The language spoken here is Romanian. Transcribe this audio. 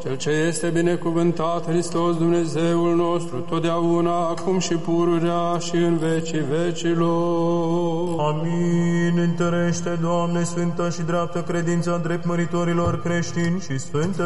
Cel ce este binecuvântat Hristos Dumnezeul nostru, totdeauna, acum și pururea și în vecii vecilor. Amin. Întărește, Doamne, sfântă și dreaptă credința drept măritorilor creștini și sfântă